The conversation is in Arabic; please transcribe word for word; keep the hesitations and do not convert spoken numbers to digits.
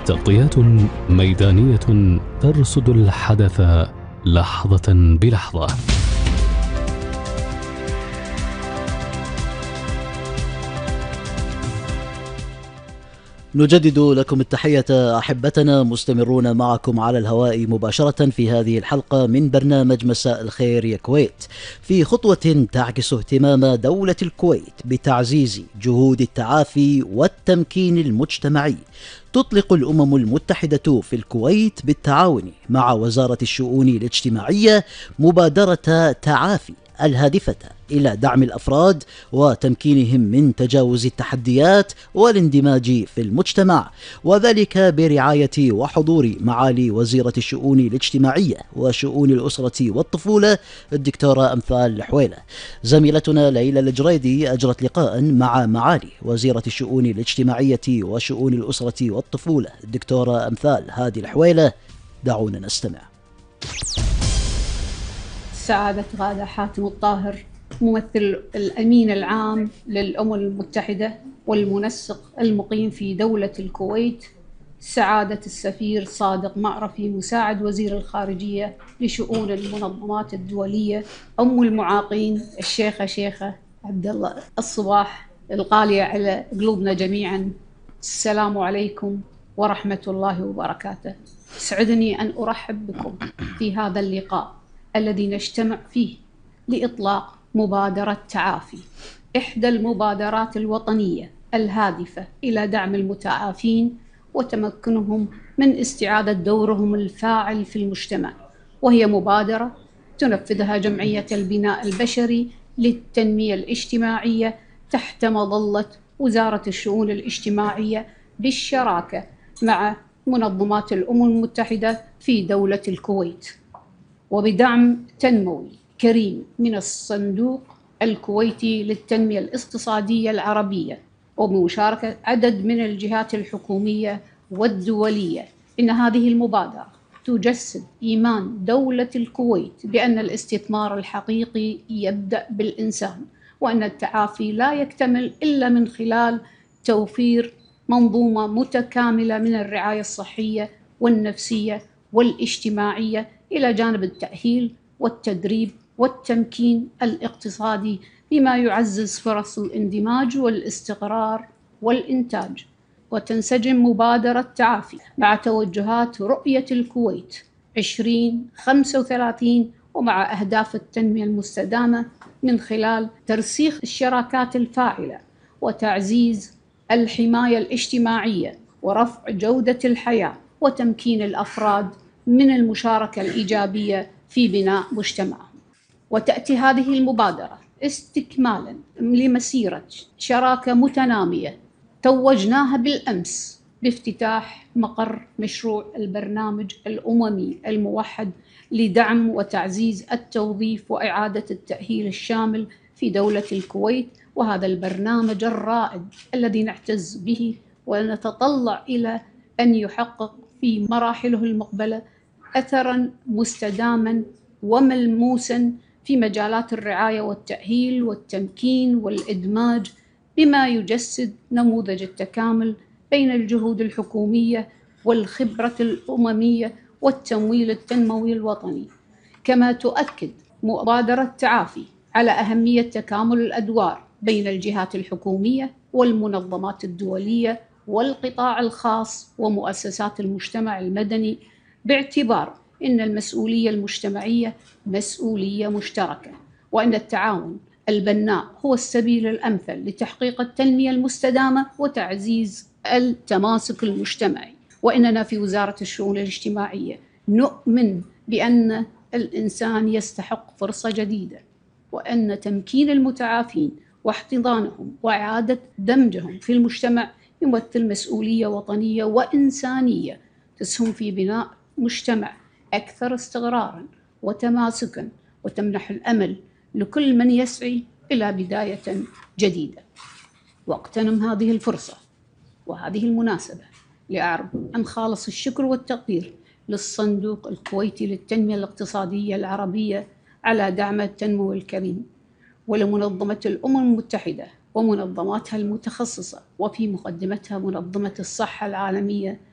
تغطيات ميدانية ترصد الحدث لحظة بلحظة. نجدد لكم التحية أحبتنا، مستمرون معكم على الهواء مباشرة في هذه الحلقة من برنامج مساء الخير يا كويت، في خطوة تعكس اهتمام دولة الكويت بتعزيز جهود التعافي والتمكين المجتمعي. تطلق الأمم المتحدة في الكويت بالتعاون مع وزارة الشؤون الاجتماعية مبادرة تعافي الهادفة إلى دعم الأفراد وتمكينهم من تجاوز التحديات والاندماج في المجتمع، وذلك برعاية وحضور معالي وزيرة الشؤون الاجتماعية وشؤون الأسرة والطفولة الدكتورة أمثال الحويلة. زميلتنا ليلى الجريدي أجرت لقاء مع معالي وزيرة الشؤون الاجتماعية وشؤون الأسرة والطفولة الدكتورة أمثال هادي الحويلة. دعونا نستمع. سعادة غادة حاتم الطاهر، ممثل الأمين العام للأمم المتحدة والمنسق المقيم في دولة الكويت، سعادة السفير صادق معرفي، مساعد وزير الخارجية لشؤون المنظمات الدولية، أم المعاقين الشيخة شيخة عبد الله الصباح، الغالية على قلوبنا جميعا، السلام عليكم ورحمة الله وبركاته. سعدني أن أرحب بكم في هذا اللقاء الذي نجتمع فيه لإطلاق مبادرة تعافي، إحدى المبادرات الوطنية الهادفة إلى دعم المتعافين وتمكنهم من استعادة دورهم الفاعل في المجتمع، وهي مبادرة تنفذها جمعية البناء البشري للتنمية الاجتماعية تحت مظلة وزارة الشؤون الاجتماعية بالشراكة مع منظمات الأمم المتحدة في دولة الكويت، وبدعم تنموي كريم من الصندوق الكويتي للتنمية الاقتصادية العربية، وبمشاركة عدد من الجهات الحكومية والدولية. إن هذه المبادرة تجسد إيمان دولة الكويت بأن الاستثمار الحقيقي يبدأ بالإنسان، وأن التعافي لا يكتمل إلا من خلال توفير منظومة متكاملة من الرعاية الصحية والنفسية والاجتماعية، إلى جانب التأهيل والتدريب والتمكين الاقتصادي، بما يعزز فرص الاندماج والاستقرار والإنتاج. وتنسجم مبادرة تعافي مع توجهات رؤية الكويت عشرين خمسة وثلاثين ومع أهداف التنمية المستدامة من خلال ترسيخ الشراكات الفاعلة وتعزيز الحماية الاجتماعية ورفع جودة الحياة وتمكين الأفراد من المشاركة الإيجابية في بناء مجتمعهم. وتأتي هذه المبادرة استكمالاً لمسيرة شراكة متنامية توجناها بالأمس بافتتاح مقر مشروع البرنامج الأممي الموحد لدعم وتعزيز التوظيف وإعادة التأهيل الشامل في دولة الكويت، وهذا البرنامج الرائد الذي نعتز به ونتطلع إلى أن يحقق في مراحله المقبلة أثراً مستداماً وملموساً في مجالات الرعاية والتأهيل والتمكين والإدماج، بما يجسد نموذج التكامل بين الجهود الحكومية والخبرة الأممية والتمويل التنموي الوطني. كما تؤكد مبادرة تعافي على أهمية تكامل الأدوار بين الجهات الحكومية والمنظمات الدولية والقطاع الخاص ومؤسسات المجتمع المدني، باعتبار أن المسؤولية المجتمعية مسؤولية مشتركة، وأن التعاون البناء هو السبيل الأمثل لتحقيق التنمية المستدامة وتعزيز التماسك المجتمعي. وإننا في وزارة الشؤون الاجتماعية نؤمن بأن الإنسان يستحق فرصة جديدة، وأن تمكين المتعافين واحتضانهم وإعادة دمجهم في المجتمع يمثل مسؤولية وطنية وإنسانية تسهم في بناء مجتمع أكثر استقراراً وتماسكاً، وتمنح الأمل لكل من يسعي إلى بداية جديدة. واغتنم هذه الفرصة وهذه المناسبة لأعرب أن خالص الشكر والتقدير للصندوق الكويتي للتنمية الاقتصادية العربية على دعم التنمو الكريم، ولمنظمة الأمم المتحدة ومنظماتها المتخصصة، وفي مقدمتها منظمة الصحة العالمية،